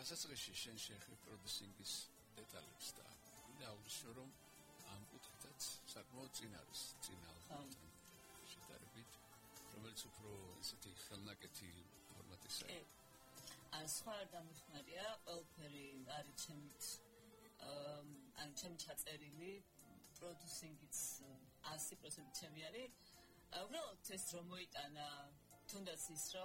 დასაწყისში შენ შეეხებ პროდიუსინგის დეტალებს და აუგზავნა რომ ამ კუთხითაც საკმაოდ წინ არის წინა ალბომთან შედარებით რომელიც უფრო ისეთი ხელნაკეთი ფორმატისაა სხვა არ დამხმარია ყველაფერი არის ჩემი ჩაწერილი პროდიუსინგიც 100% ჩემი არის უბრალოდ ეს რომ მოიტანა თუნდაც ის რომ